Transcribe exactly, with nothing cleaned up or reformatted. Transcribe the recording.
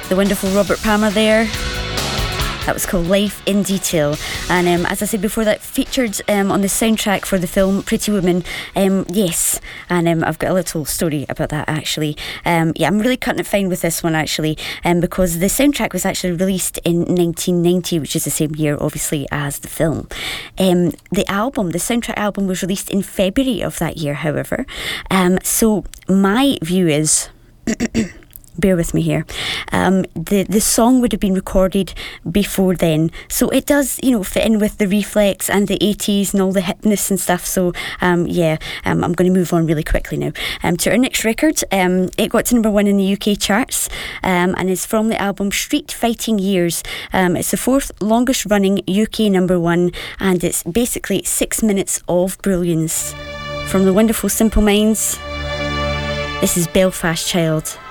the wonderful Robert Palmer there. That was called Life in Detail, and um, as I said before, that featured um, on the soundtrack for the film Pretty Woman. Um, yes, and um, I've got a little story about that actually. Um, yeah, I'm really cutting it fine with this one actually, um, because the soundtrack was actually released in nineteen ninety, which is the same year obviously as the film. Um, the album, the soundtrack album, was released in February of that year, however. Um, so my view is... bear with me here. Um, the the song would have been recorded before then, so it does, you know, fit in with the Reflex and the eighties and all the hipness and stuff. So um, yeah, um, I'm going to move on really quickly now. Um, to our next record, um, it got to number one in the U K charts, um, and is from the album Street Fighting Years. Um, it's the fourth longest running U K number one, and it's basically six minutes of brilliance from the wonderful Simple Minds. This is Belfast Child.